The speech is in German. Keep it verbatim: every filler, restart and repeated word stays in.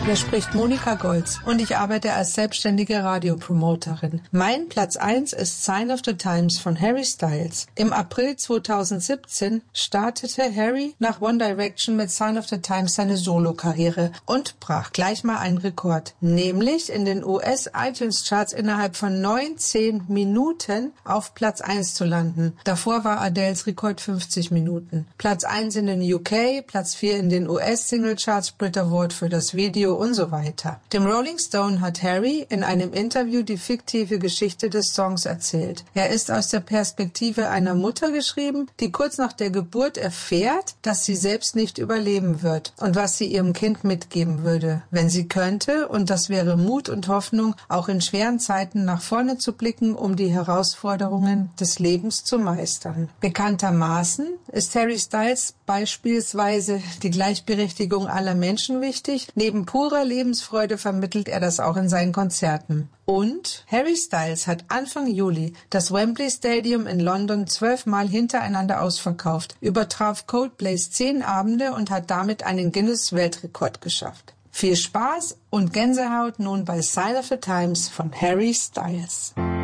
Hier spricht Monika Golz und ich arbeite als selbstständige Radiopromoterin. Mein Platz eins ist Sign of the Times von Harry Styles. Im April zweitausendsiebzehn startete Harry nach One Direction mit Sign of the Times seine Solokarriere und brach gleich mal einen Rekord, nämlich in den U S-iTunes-Charts innerhalb von neunzehn Minuten auf Platz eins zu landen. Davor war Adeles Rekord fünfzig Minuten. Platz eins in den U K, Platz vier in den U S-Single-Charts, Brit Award für das Video und so weiter. Dem Rolling Stone hat Harry in einem Interview die fiktive Geschichte des Songs erzählt. Er ist aus der Perspektive einer Mutter geschrieben, die kurz nach der Geburt erfährt, dass sie selbst nicht überleben wird und was sie ihrem Kind mitgeben würde, wenn sie könnte, und das wäre Mut und Hoffnung, auch in schweren Zeiten nach vorne zu blicken, um die Herausforderungen des Lebens zu meistern. Bekanntermaßen ist Harry Styles beispielsweise die Gleichberechtigung aller Menschen wichtig. Neben purer Lebensfreude vermittelt er das auch in seinen Konzerten. Und Harry Styles hat Anfang Juli das Wembley Stadium in London zwölfmal hintereinander ausverkauft, übertraf Coldplays zehn Abende und hat damit einen Guinness-Weltrekord geschafft. Viel Spaß und Gänsehaut nun bei Sign of the Times von Harry Styles.